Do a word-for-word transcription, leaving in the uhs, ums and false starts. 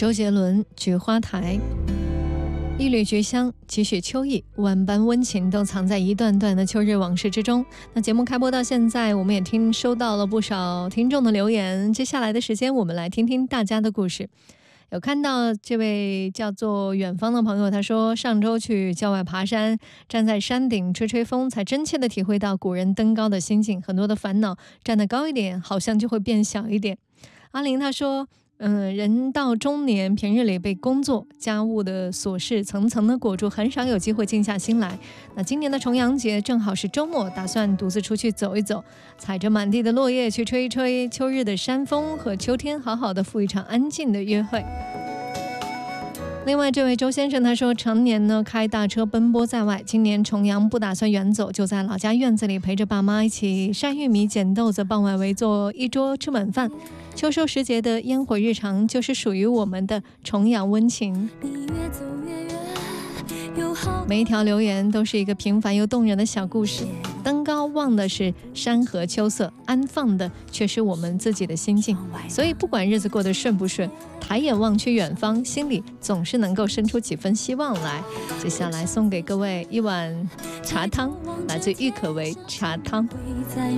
周杰伦《菊花台》。一缕菊香，几许秋意，万般温情都藏在一段段的秋日往事之中。那节目开播到现在，我们也听收到了不少听众的留言。接下来的时间，我们来听听大家的故事。有看到这位叫做远方的朋友，他说上周去郊外爬山，站在山顶吹吹风，才真切地体会到古人登高的心境。很多的烦恼站得高一点，好像就会变小一点。阿玲他说嗯，人到中年，平日里被工作家务的琐事层层的裹住，很少有机会静下心来。那今年的重阳节正好是周末，打算独自出去走一走，踩着满地的落叶去吹一吹秋日的山风，和秋天好好的赴一场安静的约会。另外这位周先生他说，常年呢开大车奔波在外，今年重阳不打算远走，就在老家院子里陪着爸妈一起晒玉米捡豆子，傍晚围坐一桌吃晚饭。秋收时节的烟火日常，就是属于我们的重阳温情。每一条留言都是一个平凡又动人的小故事，登高望的是山河秋色，安放的却是我们自己的心境。所以不管日子过得顺不顺，抬眼望去远方，心里总是能够生出几分希望来。接下来送给各位一碗茶汤，来自郁可唯茶汤。